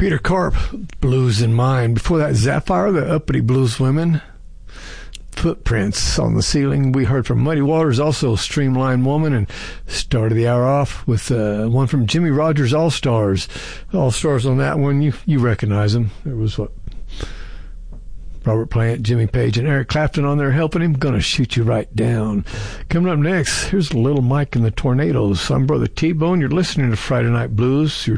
Peter Karp, Blues in Mind. Before that, Zapfire, the Uppity Blues Women. Footprints on the Ceiling. We heard from Muddy Waters, also Streamline Woman, and started the hour off with one from Jimmy Rogers, All Stars. All Stars on that one, you recognize them. There was Robert Plant, Jimmy Page, and Eric Clapton on there helping him. Gonna Shoot You Right Down. Coming up next, here's Little Mike and the Tornadoes. I'm Brother T-Bone. You're listening to Friday Night Blues.